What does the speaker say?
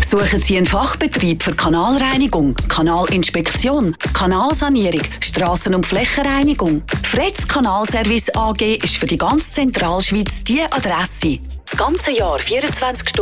Suchen Sie einen Fachbetrieb für Kanalreinigung, Kanalinspektion, Kanalsanierung, Strassen- und Flächenreinigung? Fretz Kanalservice AG ist für die ganze Zentralschweiz die Adresse. Das ganze Jahr 24 Stunden